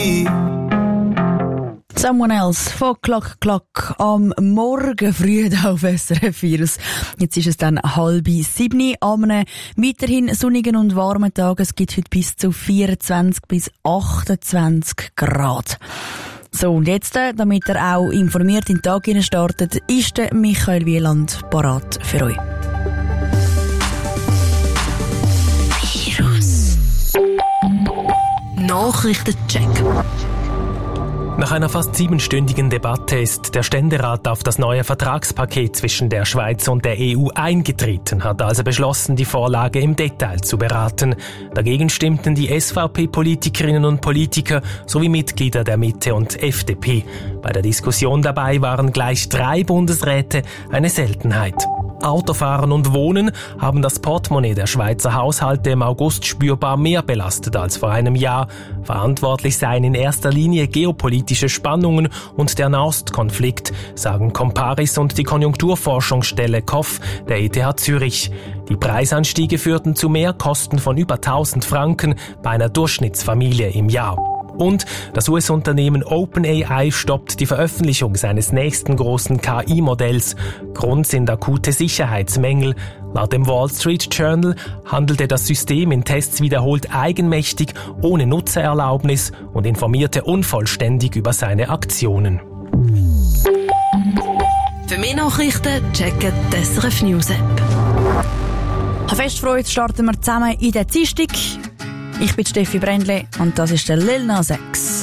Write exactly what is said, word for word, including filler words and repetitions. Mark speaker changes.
Speaker 1: me.
Speaker 2: Someone else von Clock Clock am Morgen früh auf S R F vier. Jetzt ist es dann halb sieben an einem weiterhin sonnigen und warmen Tag. Es gibt heute bis zu vierundzwanzig bis achtundzwanzig Grad. So, und jetzt, damit ihr auch informiert in den Tag startet, ist der Michael Wieland parat für euch.
Speaker 3: Virus Nachrichtencheck.
Speaker 4: Nach einer fast siebenstündigen Debatte ist der Ständerat auf das neue Vertragspaket zwischen der Schweiz und der E U eingetreten, hat also beschlossen, die Vorlage im Detail zu beraten. Dagegen stimmten die S V P-Politikerinnen und Politiker sowie Mitglieder der Mitte und F D P. Bei der Diskussion dabei waren gleich drei Bundesräte, eine Seltenheit. Autofahren und Wohnen haben das Portemonnaie der Schweizer Haushalte im August spürbar mehr belastet als vor einem Jahr. Verantwortlich seien in erster Linie geopolitische Spannungen und der Nahostkonflikt, sagen Comparis und die Konjunkturforschungsstelle K O F der E T H Zürich. Die Preisanstiege führten zu Mehrkosten von über tausend Franken bei einer Durchschnittsfamilie im Jahr. Und das U S-Unternehmen OpenAI stoppt die Veröffentlichung seines nächsten großen K I-Modells. Grund sind akute Sicherheitsmängel. Laut dem Wall Street Journal handelte das System in Tests wiederholt eigenmächtig, ohne Nutzererlaubnis und informierte unvollständig über seine Aktionen.
Speaker 3: Für mehr Nachrichten checken die S R F News App.
Speaker 2: Festfreude starten wir zusammen in der Dienstag. Ich bin Steffi Brändle und das ist der Lil Nas X.